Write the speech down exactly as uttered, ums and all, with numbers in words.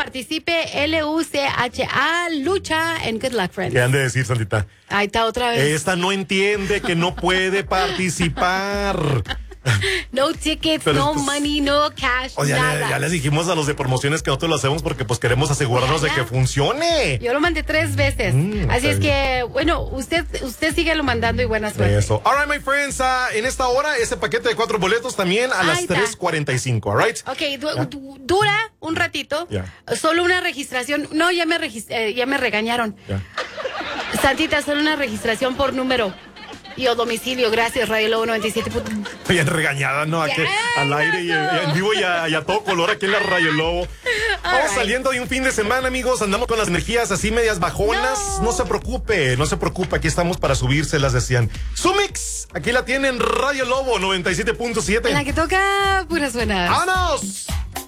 participe. L U C H A, lucha, and good luck, friends. ¿Qué han de decir, Santita? Ahí está otra vez. Esta no entiende que no puede participar. No tickets, Pero no pues, money, no cash, Oye, nada. ya, ya les dijimos a los de promociones que nosotros lo hacemos porque pues queremos asegurarnos de que funcione. Yo lo mandé tres veces. Mm, Así es bien. que, bueno, usted usted síguelo mandando y buena suerte. Eso. All right, my friends. Uh, en esta hora, ese paquete de cuatro boletos también a Ahí las está. tres cuarenta y cinco, all right? Ok, du- du- dura un ratito. Ya. Solo una registración. No, ya me, regis- eh, ya me regañaron. Ya. Santita, solo una registración por número y o domicilio. Gracias, Radio Lobo noventa y siete. Bien regañada, ¿no? Aquí, Ya, al aire y, y en vivo y a, y a todo color aquí en la Rayo Lobo. Vamos right. saliendo de un fin de semana, amigos. Andamos con las energías así medias bajonas. No. No se preocupe, no se preocupe. Aquí estamos para subírselas, decían. Sumix, aquí la tienen, Radio Lobo noventa y siete punto siete. La que toca pura suena. ¡Vámonos!